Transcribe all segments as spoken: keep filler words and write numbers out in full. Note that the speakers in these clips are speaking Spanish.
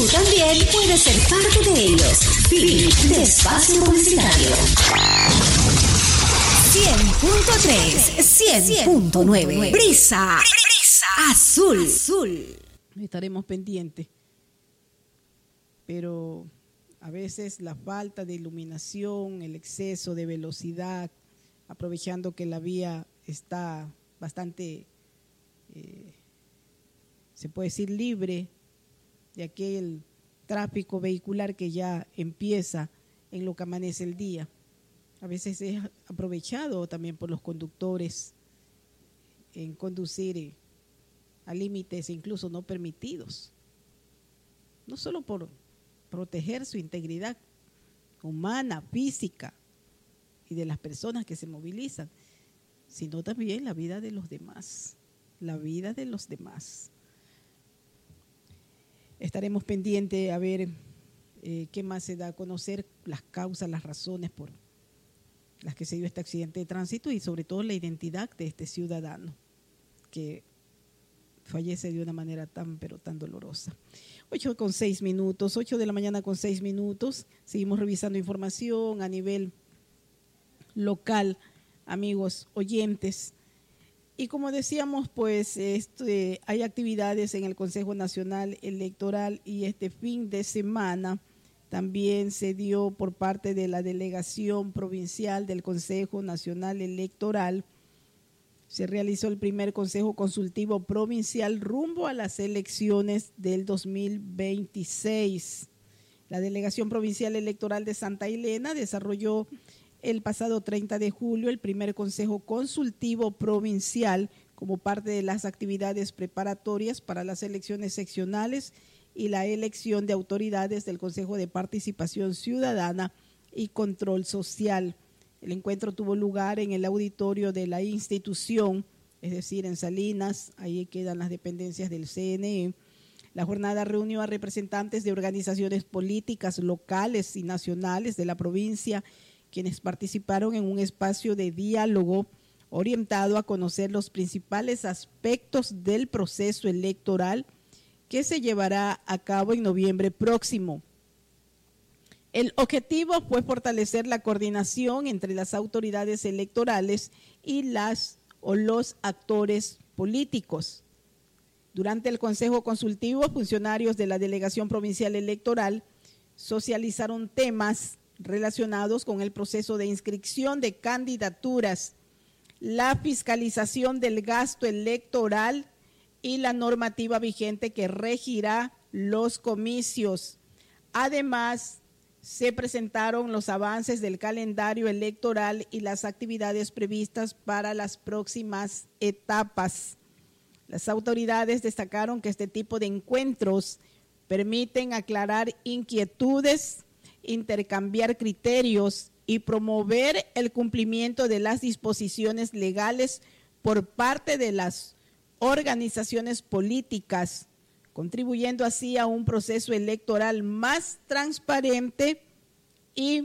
Tú también puedes ser parte de ellos. Fin de espacio publicitario. cien punto tres, cien punto nueve. Brisa. Brisa. Azul. Azul. Estaremos pendientes. Pero a veces la falta de iluminación, el exceso de velocidad, aprovechando que la vía está bastante, eh, se puede decir, libre de aquel tráfico vehicular que ya empieza en lo que amanece el día. A veces es aprovechado también por los conductores en conducir a límites incluso no permitidos, no solo por proteger su integridad humana, física y de las personas que se movilizan, sino también la vida de los demás, la vida de los demás. Estaremos pendientes a ver eh, qué más se da a conocer, las causas, las razones por las que se dio este accidente de tránsito y sobre todo la identidad de este ciudadano que fallece de una manera tan, pero tan dolorosa. Ocho con seis minutos, ocho de la mañana con seis minutos. Seguimos revisando información a nivel local, amigos oyentes. Y como decíamos, pues este, hay actividades en el Consejo Nacional Electoral y este fin de semana también se dio por parte de la delegación provincial del Consejo Nacional Electoral. Se realizó el primer Consejo Consultivo Provincial rumbo a las elecciones del dos mil veintiséis. La Delegación Provincial Electoral de Santa Elena desarrolló el pasado treinta de julio el primer Consejo Consultivo Provincial como parte de las actividades preparatorias para las elecciones seccionales y la elección de autoridades del Consejo de Participación Ciudadana y Control Social. El encuentro tuvo lugar en el auditorio de la institución, es decir, en Salinas, ahí quedan las dependencias del C N E. La jornada reunió a representantes de organizaciones políticas locales y nacionales de la provincia, quienes participaron en un espacio de diálogo orientado a conocer los principales aspectos del proceso electoral que se llevará a cabo en noviembre próximo. El objetivo fue fortalecer la coordinación entre las autoridades electorales y las o los actores políticos. Durante el Consejo Consultivo, funcionarios de la Delegación Provincial Electoral socializaron temas relacionados con el proceso de inscripción de candidaturas, la fiscalización del gasto electoral y la normativa vigente que regirá los comicios. Además, se presentaron los avances del calendario electoral y las actividades previstas para las próximas etapas. Las autoridades destacaron que este tipo de encuentros permiten aclarar inquietudes, intercambiar criterios y promover el cumplimiento de las disposiciones legales por parte de las organizaciones políticas, contribuyendo así a un proceso electoral más transparente y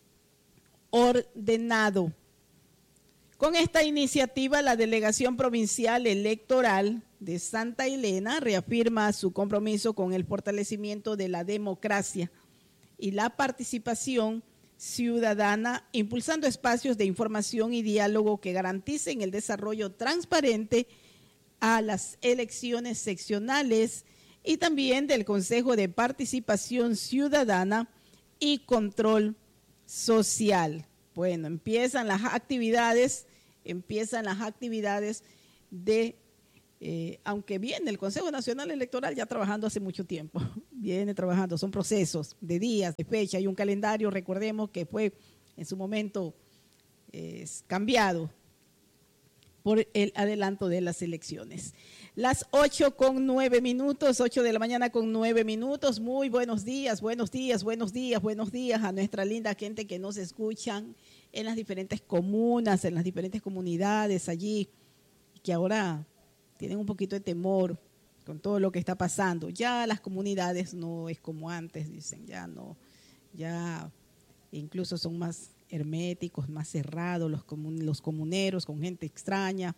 ordenado. Con esta iniciativa, la Delegación Provincial Electoral de Santa Elena reafirma su compromiso con el fortalecimiento de la democracia y la participación ciudadana, impulsando espacios de información y diálogo que garanticen el desarrollo transparente a las elecciones seccionales y también del Consejo de Participación Ciudadana y Control Social. Bueno, empiezan las actividades, empiezan las actividades de, eh, aunque viene el Consejo Nacional Electoral ya trabajando hace mucho tiempo, viene trabajando, son procesos de días, de fecha, hay un calendario, recordemos que fue en su momento eh, cambiado por el adelanto de las elecciones. Las ocho con nueve minutos, ocho de la mañana con nueve minutos. Muy buenos días, buenos días, buenos días, buenos días a nuestra linda gente que nos escuchan en las diferentes comunas, en las diferentes comunidades allí, que ahora tienen un poquito de temor con todo lo que está pasando. Ya las comunidades no es como antes, dicen, ya no, ya incluso son más herméticos, más cerrados, los, comun, los comuneros con gente extraña,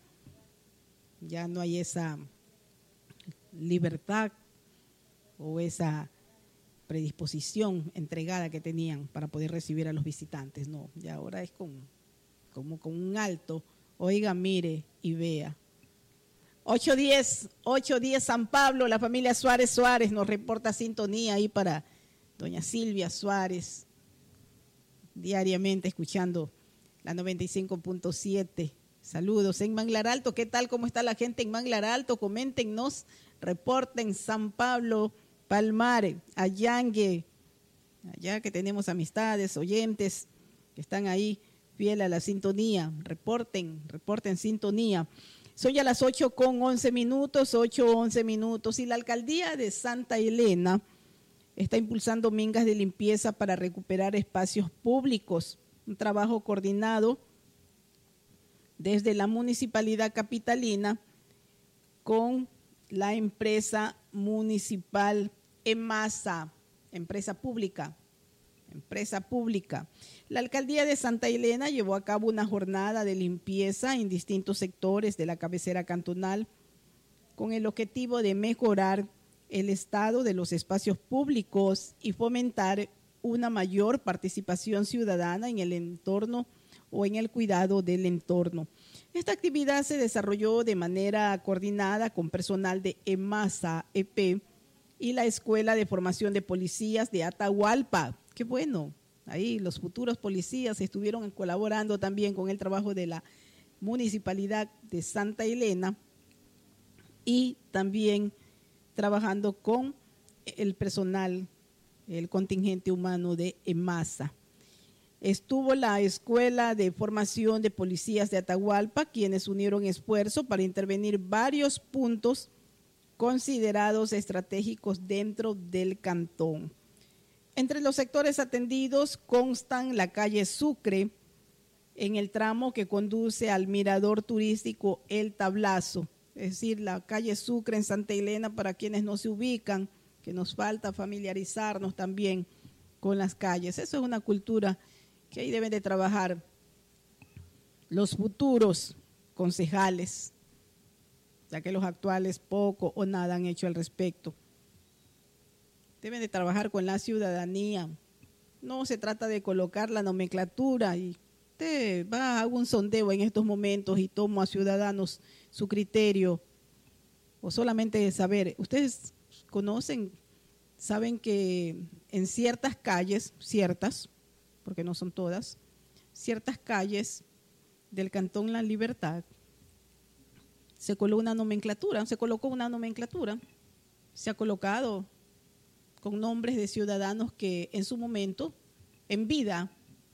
ya no hay esa libertad o esa predisposición entregada que tenían para poder recibir a los visitantes. No, ya ahora es con, como con un alto, oiga, mire y vea. ocho diez, ocho diez San Pablo, la familia Suárez Suárez nos reporta sintonía ahí para doña Silvia Suárez, diariamente escuchando la noventa y cinco punto siete. Saludos en Manglar Alto. ¿Qué tal? ¿Cómo está la gente en Manglar Alto? Coméntenos, reporten San Pablo, Palmar, Allangue, allá que tenemos amistades, oyentes que están ahí fiel a la sintonía. Reporten, reporten sintonía. Son ya las ocho con once minutos, ocho once minutos, y la alcaldía de Santa Elena está impulsando mingas de limpieza para recuperar espacios públicos. Un trabajo coordinado desde la municipalidad capitalina con la empresa municipal EMASA, empresa pública, empresa pública. La alcaldía de Santa Elena llevó a cabo una jornada de limpieza en distintos sectores de la cabecera cantonal con el objetivo de mejorar el estado de los espacios públicos y fomentar una mayor participación ciudadana en el entorno o en el cuidado del entorno. Esta actividad se desarrolló de manera coordinada con personal de EMASA E P y la Escuela de Formación de Policías de Atahualpa. Qué bueno, ahí los futuros policías estuvieron colaborando también con el trabajo de la Municipalidad de Santa Elena y también trabajando con el personal, el contingente humano de EMASA. Estuvo la Escuela de Formación de Policías de Atahualpa, quienes unieron esfuerzo para intervenir varios puntos considerados estratégicos dentro del cantón. Entre los sectores atendidos constan la calle Sucre, en el tramo que conduce al mirador turístico El Tablazo, es decir, la calle Sucre en Santa Elena, para quienes no se ubican, que nos falta familiarizarnos también con las calles. Eso es una cultura que ahí deben de trabajar los futuros concejales, ya que los actuales poco o nada han hecho al respecto. Deben de trabajar con la ciudadanía. No se trata de colocar la nomenclatura y usted va a un sondeo en estos momentos y toma a ciudadanos su criterio, o solamente saber. Ustedes conocen, saben que en ciertas calles, ciertas, porque no son todas, ciertas calles del Cantón La Libertad se colocó una nomenclatura, se colocó una nomenclatura, se ha colocado con nombres de ciudadanos que en su momento, en vida,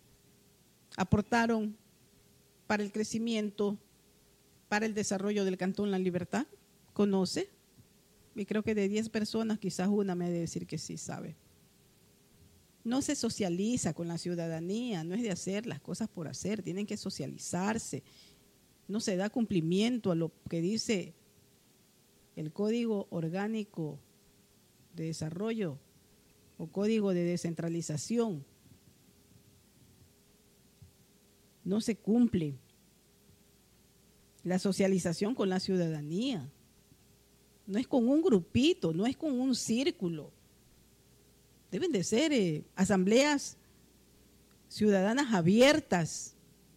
aportaron para el crecimiento, para el desarrollo del Cantón La Libertad. ¿Conoce? Y creo que de diez personas, quizás una me ha de decir que sí sabe. No se socializa con la ciudadanía, no es de hacer las cosas por hacer, tienen que socializarse. No se da cumplimiento a lo que dice el Código Orgánico de Desarrollo o Código de Descentralización. No se cumple la socialización con la ciudadanía. No es con un grupito, no es con un círculo. Deben de ser eh, asambleas ciudadanas abiertas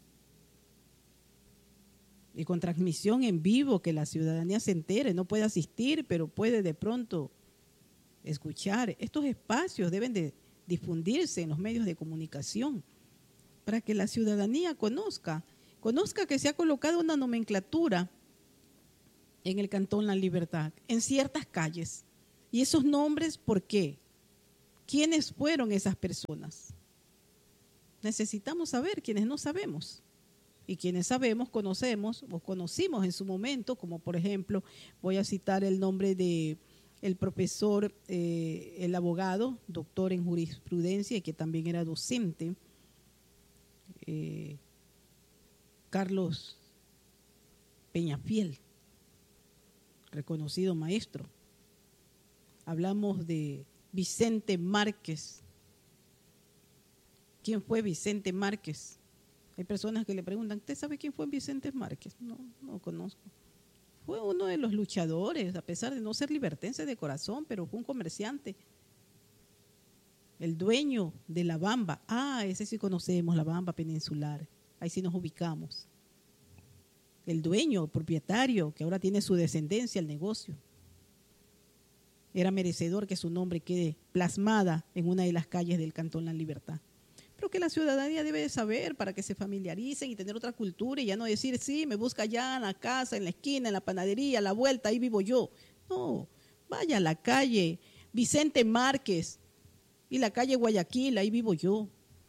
y con transmisión en vivo, que la ciudadanía se entere. No puede asistir, pero puede de pronto escuchar. Estos espacios deben de difundirse en los medios de comunicación para que la ciudadanía conozca, conozca que se ha colocado una nomenclatura en el Cantón La Libertad, en ciertas calles. Y esos nombres, ¿por qué? ¿Quiénes fueron esas personas? Necesitamos saber, quienes no sabemos. Y quienes sabemos, conocemos o conocimos en su momento, como por ejemplo, voy a citar el nombre de el profesor, eh, el abogado, doctor en jurisprudencia y que también era docente, eh, Carlos Peñafiel, reconocido maestro. Hablamos de Vicente Márquez. ¿Quién fue Vicente Márquez? Hay personas que le preguntan, ¿usted sabe quién fue Vicente Márquez? No, no conozco. Fue uno de los luchadores, a pesar de no ser libertense de corazón, pero fue un comerciante el dueño de La Bamba. Ah, ese sí conocemos, La Bamba Peninsular. Ahí sí nos ubicamos. El dueño, propietario, que ahora tiene su descendencia, el negocio. Era merecedor que su nombre quede plasmada en una de las calles del Cantón La Libertad. Pero que la ciudadanía debe de saber para que se familiaricen y tener otra cultura y ya no decir, sí, me busca allá en la casa, en la esquina, en la panadería, a la vuelta, ahí vivo yo. No, vaya a la calle Vicente Márquez y la calle Guayaquil, ahí vivo yo.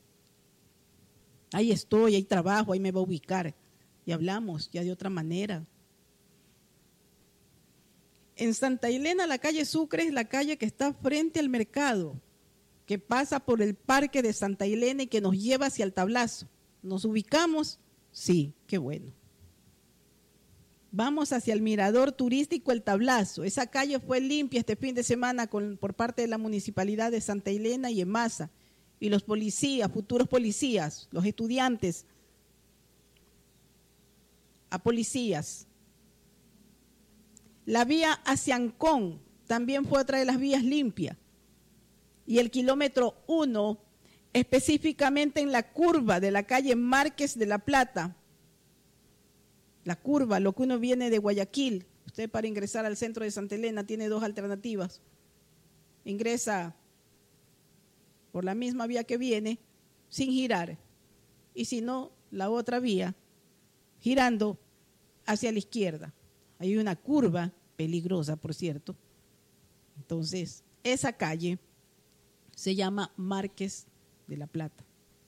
Ahí estoy, ahí trabajo, ahí me va a ubicar. Y hablamos ya de otra manera. En Santa Elena, la calle Sucre es la calle que está frente al mercado, que pasa por el parque de Santa Elena y que nos lleva hacia el Tablazo. ¿Nos ubicamos? Sí, qué bueno. Vamos hacia el mirador turístico El Tablazo. Esa calle fue limpia este fin de semana con, por parte de la Municipalidad de Santa Elena y EMASA. Y los policías, futuros policías, los estudiantes a policías. La vía hacia Ancón también fue otra de las vías limpias. Y el kilómetro uno, específicamente en la curva de la calle Márquez de la Plata, la curva, lo que uno viene de Guayaquil, usted para ingresar al centro de Santa Elena tiene dos alternativas. Ingresa por la misma vía que viene, sin girar, y si no, la otra vía, girando hacia la izquierda. Hay una curva peligrosa, por cierto. Entonces, esa calle se llama Márquez de la Plata.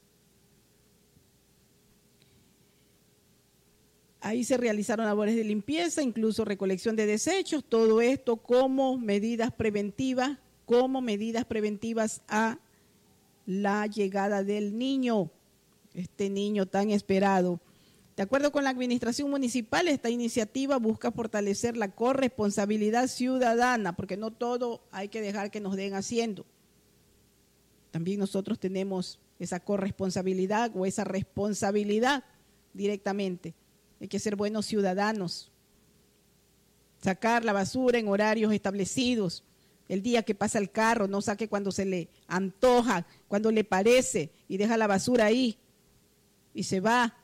Ahí se realizaron labores de limpieza, incluso recolección de desechos, todo esto como medidas preventivas, como medidas preventivas a la llegada del niño, este niño tan esperado. De acuerdo con la administración municipal, esta iniciativa busca fortalecer la corresponsabilidad ciudadana, porque no todo hay que dejar que nos den haciendo. También nosotros tenemos esa corresponsabilidad o esa responsabilidad directamente. Hay que ser buenos ciudadanos, sacar la basura en horarios establecidos, el día que pasa el carro, no saque cuando se le antoja, cuando le parece y deja la basura ahí y se va.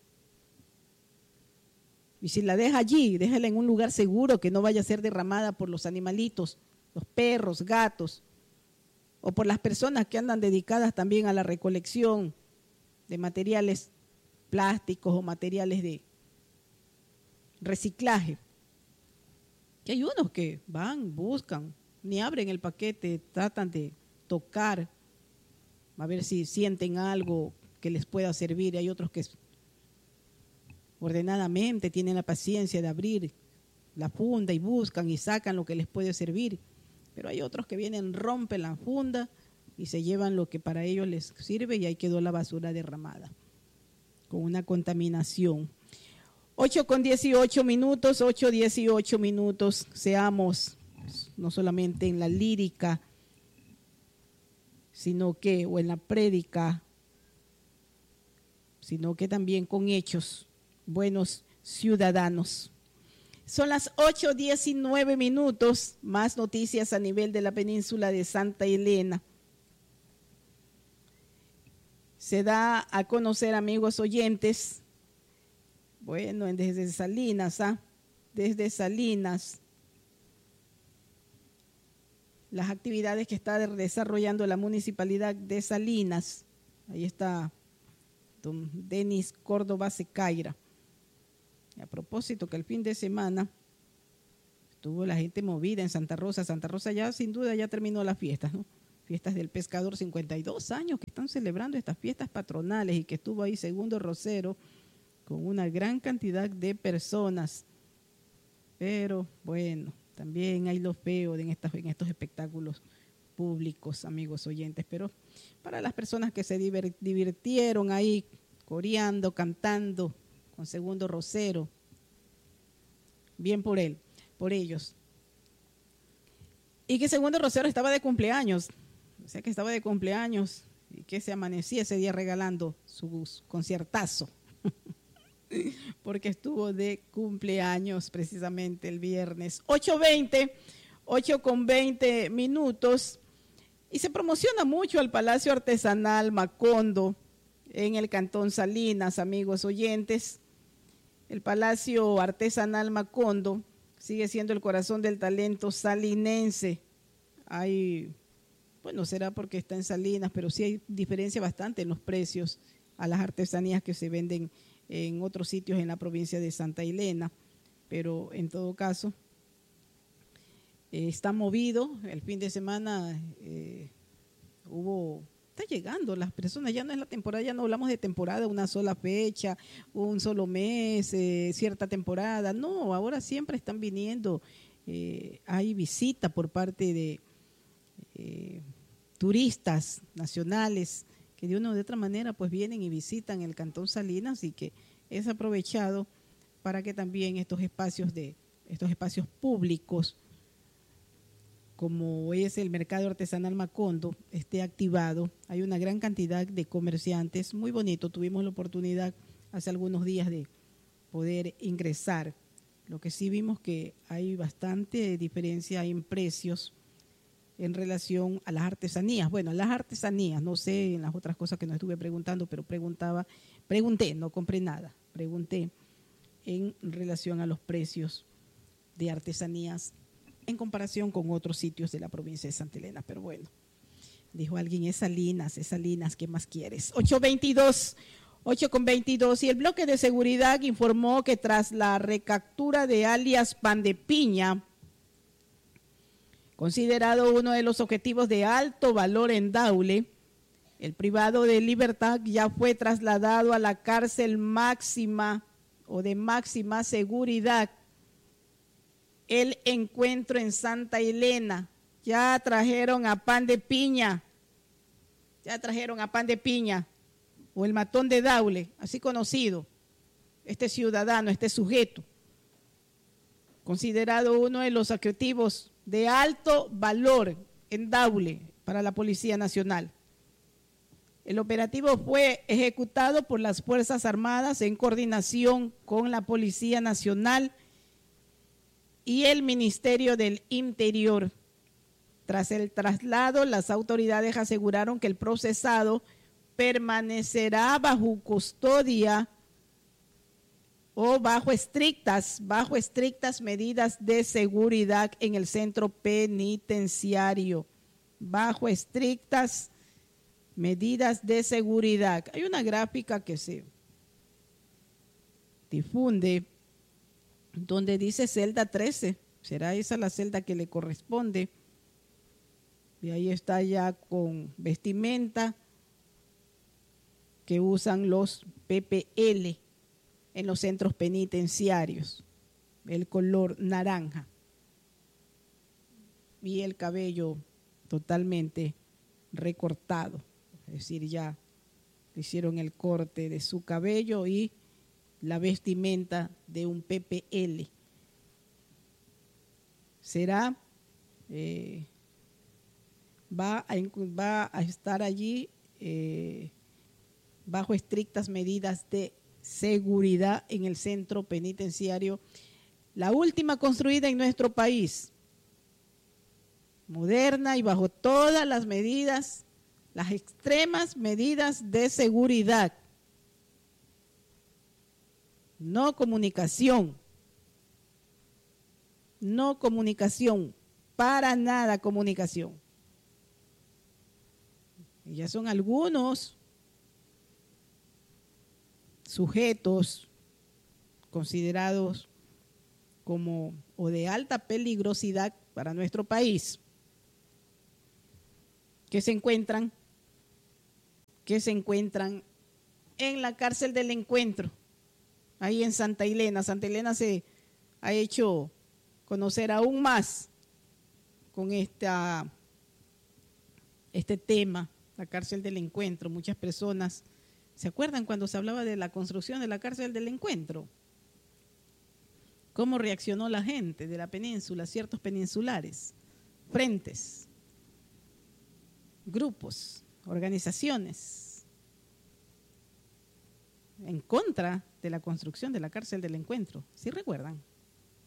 Y si la deja allí, déjala en un lugar seguro que no vaya a ser derramada por los animalitos, los perros, gatos, o por las personas que andan dedicadas también a la recolección de materiales plásticos o materiales de reciclaje. Que hay unos que van, buscan, ni abren el paquete, tratan de tocar, a ver si sienten algo que les pueda servir. Hay otros que ordenadamente tienen la paciencia de abrir la funda y buscan y sacan lo que les puede servir. Pero hay otros que vienen, rompen la funda y se llevan lo que para ellos les sirve y ahí quedó la basura derramada, con una contaminación. ocho con dieciocho minutos, ocho, dieciocho minutos, seamos no solamente en la lírica, sino que, o en la prédica, sino que también con hechos, buenos ciudadanos. Son las ocho diecinueve minutos, más noticias a nivel de la península de Santa Elena. Se da a conocer, amigos oyentes, bueno, desde Salinas, ¿ah? desde Salinas, las actividades que está desarrollando la municipalidad de Salinas. Ahí está don Denis Córdoba Secaira. A propósito que el fin de semana estuvo la gente movida en Santa Rosa. Santa Rosa ya sin duda ya terminó las fiestas, ¿no? Fiestas del pescador, cincuenta y dos años que están celebrando estas fiestas patronales y que estuvo ahí Segundo Rosero con una gran cantidad de personas. Pero bueno, también hay lo feo en, estas, en estos espectáculos públicos, amigos oyentes. Pero para las personas que se divirtieron ahí coreando, cantando, con Segundo Rosero, bien por él, por ellos. Y que Segundo Rosero estaba de cumpleaños, o sea que estaba de cumpleaños y que se amanecía ese día regalando su conciertazo, porque estuvo de cumpleaños precisamente el viernes. ocho veinte, ocho con veinte minutos. Y se promociona mucho al Palacio Artesanal Macondo en el Cantón Salinas, amigos oyentes. El Palacio Artesanal Macondo sigue siendo el corazón del talento salinense. Hay, bueno, será porque está en Salinas, pero sí hay diferencia bastante en los precios a las artesanías que se venden en otros sitios en la provincia de Santa Elena. Pero en todo caso, eh, está movido. El fin de semana eh, hubo... Está llegando las personas, ya no es la temporada, ya no hablamos de temporada, una sola fecha, un solo mes, eh, cierta temporada. No, ahora siempre están viniendo, eh, hay visita por parte de eh, turistas nacionales que de una u otra manera pues vienen y visitan el Cantón Salinas, y que es aprovechado para que también estos espacios de estos espacios públicos, como es el Mercado Artesanal Macondo, esté activado. Hay una gran cantidad de comerciantes, muy bonito. Tuvimos la oportunidad hace algunos días de poder ingresar. Lo que sí vimos que hay bastante diferencia en precios en relación a las artesanías. Bueno, las artesanías, no sé en las otras cosas que no estuve preguntando, pero preguntaba, pregunté, no compré nada, pregunté en relación a los precios de artesanías en comparación con otros sitios de la provincia de Santa Elena. Pero bueno, dijo alguien, es Salinas, es Salinas, ¿qué más quieres? ocho veintidós, ocho con veintidós, y el bloque de seguridad informó que tras la recaptura de alias Pan de Piña, considerado uno de los objetivos de alto valor en Daule, el privado de libertad ya fue trasladado a la cárcel máxima o de máxima seguridad, el Encuentro en Santa Elena. Ya trajeron a Pan de Piña, ya trajeron a Pan de Piña, o el Matón de Daule, así conocido, este ciudadano, este sujeto, considerado uno de los objetivos de alto valor en Daule para la Policía Nacional. El operativo fue ejecutado por las Fuerzas Armadas en coordinación con la Policía Nacional y el Ministerio del Interior. Tras el traslado, las autoridades aseguraron que el procesado permanecerá bajo custodia o bajo estrictas, bajo estrictas medidas de seguridad en el centro penitenciario. Bajo estrictas medidas de seguridad. Hay una gráfica que se difunde donde dice celda trece, será esa la celda que le corresponde, y ahí está ya con vestimenta que usan los P P L en los centros penitenciarios, el color naranja, y el cabello totalmente recortado, es decir, ya hicieron el corte de su cabello y la vestimenta de un P P L. Será, eh, va, a, va a estar allí eh, bajo estrictas medidas de seguridad en el centro penitenciario, la última construida en nuestro país, moderna y bajo todas las medidas, las extremas medidas de seguridad. No comunicación, no comunicación, para nada comunicación. Y ya son algunos sujetos considerados como o de alta peligrosidad para nuestro país, que se encuentran, que se encuentran en la cárcel del Encuentro, ahí en Santa Elena. Santa Elena se ha hecho conocer aún más con esta, este tema, la cárcel del Encuentro. Muchas personas se acuerdan cuando se hablaba de la construcción de la cárcel del Encuentro, cómo reaccionó la gente de la península, ciertos peninsulares, frentes, grupos, organizaciones en contra de la construcción de la cárcel del Encuentro. ¿Sí recuerdan?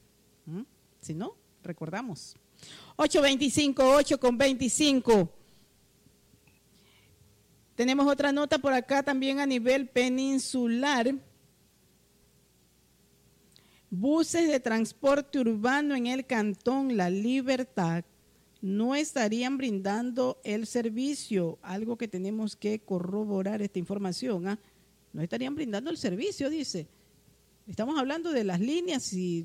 Si no, recordamos. ocho veinticinco, ocho con veinticinco. Tenemos otra nota por acá también a nivel peninsular. Buses de transporte urbano en el Cantón La Libertad no estarían brindando el servicio, algo que tenemos que corroborar esta información. ¿eh? No estarían brindando el servicio, dice. Estamos hablando de las líneas y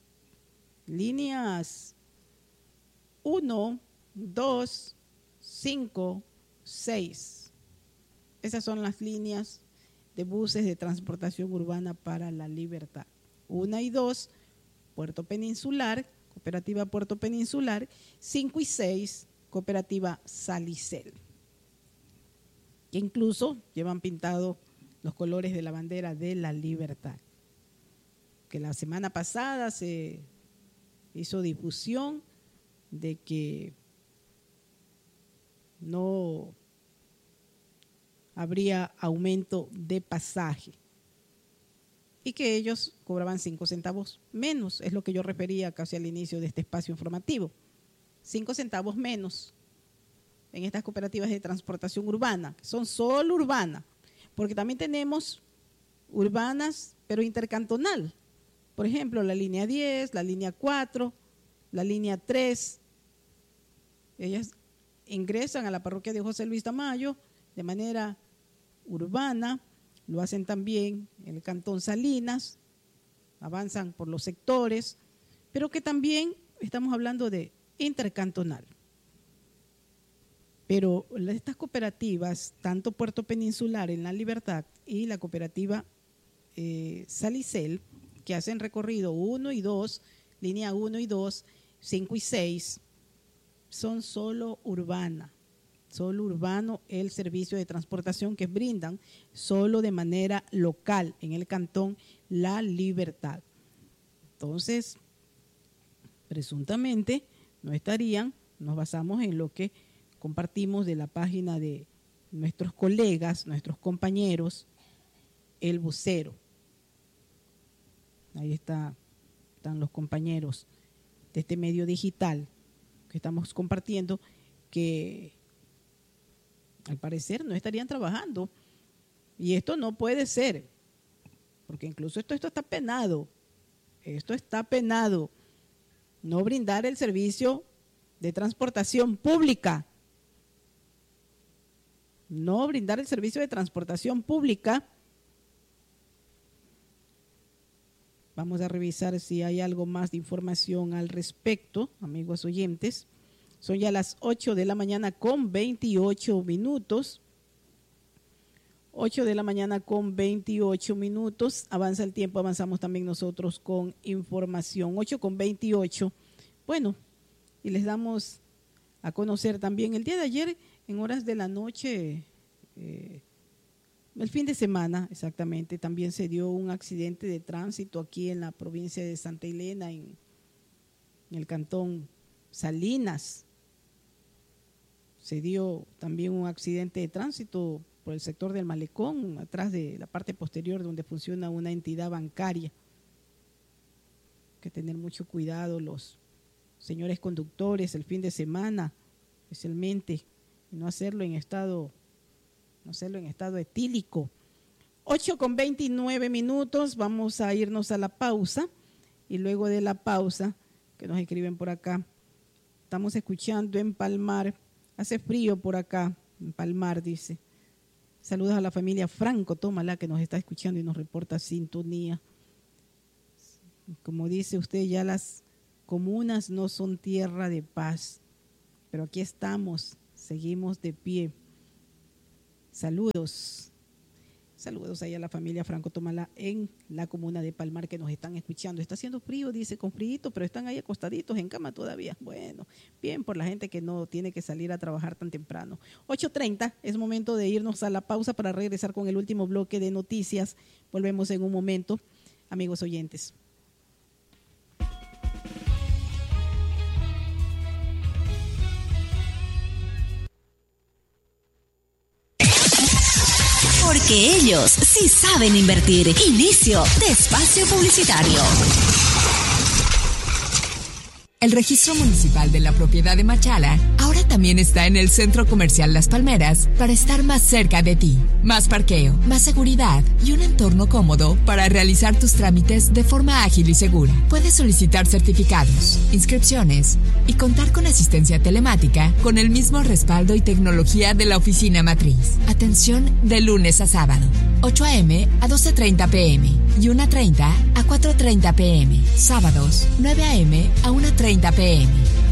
líneas uno, dos, cinco, seis. Esas son las líneas de buses de transportación urbana para La Libertad. Una y dos, Puerto Peninsular, Cooperativa Puerto Peninsular, cinco y seis, Cooperativa Salicel, que incluso llevan pintado los colores de la bandera de La Libertad. Que la semana pasada se hizo difusión de que no habría aumento de pasaje y que ellos cobraban cinco centavos menos, es lo que yo refería casi al inicio de este espacio informativo. Cinco centavos menos en estas cooperativas de transportación urbana, que son solo urbanas, porque también tenemos urbanas, pero intercantonal. Por ejemplo, la línea diez, la línea cuatro, la línea tres. Ellas ingresan a la parroquia de José Luis Tamayo de manera urbana. Lo hacen también en el Cantón Salinas, avanzan por los sectores, pero que también estamos hablando de intercantonal. Pero estas cooperativas, tanto Puerto Peninsular en La Libertad y la cooperativa eh, Salicel, que hacen recorrido uno y dos, línea uno y dos, cinco y seis, son solo urbanas. Solo urbano el servicio de transportación que brindan solo de manera local en el Cantón La Libertad. Entonces, presuntamente no estarían, nos basamos en lo que compartimos de la página de nuestros colegas, nuestros compañeros, El Vocero. Ahí está, están los compañeros de este medio digital que estamos compartiendo, que al parecer no estarían trabajando. Y esto no puede ser, porque incluso esto, esto está penado. Esto está penado. No brindar el servicio de transportación pública. No brindar el servicio de transportación pública. Vamos a revisar si hay algo más de información al respecto, amigos oyentes. Son ya las ocho de la mañana con veintiocho minutos. ocho de la mañana con veintiocho minutos. Avanza el tiempo, avanzamos también nosotros con información. ocho con veintiocho. Bueno, y les damos a conocer también el día de ayer, en horas de la noche, eh, el fin de semana exactamente, también se dio un accidente de tránsito aquí en la provincia de Santa Elena, en, en el cantón Salinas. Se dio también un accidente de tránsito por el sector del Malecón, atrás de la parte posterior donde funciona una entidad bancaria. Hay que tener mucho cuidado los señores conductores el fin de semana, especialmente, y no hacerlo en estado, no hacerlo en estado etílico. ocho con veintinueve minutos, vamos a irnos a la pausa, y luego de la pausa, que nos escriben por acá, estamos escuchando en Palmar. Hace frío por acá, en Palmar, dice. Saludos a la familia Franco Tómala, que nos está escuchando y nos reporta sintonía. Como dice usted, ya las comunas no son tierra de paz, pero aquí estamos, seguimos de pie. Saludos. Saludos ahí a la familia Franco Tómala en la comuna de Palmar que nos están escuchando. Está haciendo frío, dice, con frío, pero están ahí acostaditos en cama todavía. Bueno, bien por la gente que no tiene que salir a trabajar tan temprano. ocho treinta, es momento de irnos a la pausa para regresar con el último bloque de noticias. Volvemos en un momento, amigos oyentes. Porque ellos sí saben invertir. Inicio de espacio publicitario. El registro municipal de la propiedad de Machala ahora también está en el Centro Comercial Las Palmeras para estar más cerca de ti. Más parqueo, más seguridad y un entorno cómodo para realizar tus trámites de forma ágil y segura. Puedes solicitar certificados, inscripciones y contar con asistencia telemática con el mismo respaldo y tecnología de la oficina matriz. Atención de lunes a sábado, ocho a eme a doce treinta pe eme y una treinta a cuatro treinta pe eme. Sábados, nueve a eme a una treinta pe eme.